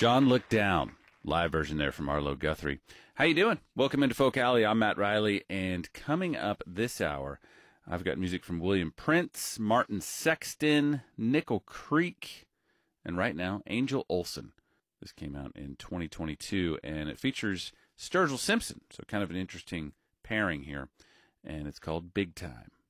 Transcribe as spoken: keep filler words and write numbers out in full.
John Look Down, live version there from Arlo Guthrie. How you doing? Welcome into Folk Alley. I'm Matt Riley, and coming up this hour, I've got music from William Prince, Martin Sexton, Nickel Creek, and right now, Angel Olsen. This came out in twenty twenty-two, and it features Sturgill Simpson, so kind of an interesting pairing here, and it's called Big Time.